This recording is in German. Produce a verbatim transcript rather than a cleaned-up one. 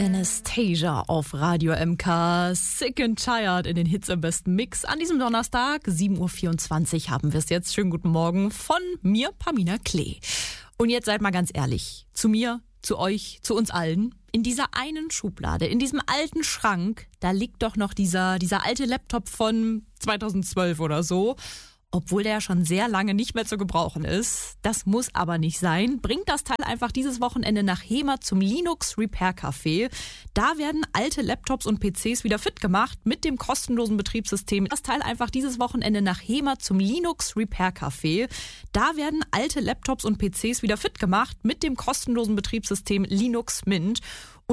Anastasia auf Radio M K, Sick and Tired in den Hits im besten Mix. An diesem Donnerstag, sieben Uhr vierundzwanzig, haben wir es jetzt. Schönen guten Morgen von mir, Pamina Klee. Und jetzt seid mal ganz ehrlich, zu mir, zu euch, zu uns allen. In dieser einen Schublade, in diesem alten Schrank, da liegt doch noch dieser, dieser alte Laptop von zweitausendzwölf oder so. Obwohl der schon sehr lange nicht mehr zu gebrauchen ist. Das muss aber nicht sein. Bringt das Teil einfach dieses Wochenende nach Hema zum Linux Repair Café. Da werden alte Laptops und P Cs wieder fit gemacht mit dem kostenlosen Betriebssystem. Das Teil einfach dieses Wochenende nach Hema zum Linux Repair Café. Da werden alte Laptops und P Cs wieder fit gemacht mit dem kostenlosen Betriebssystem Linux Mint.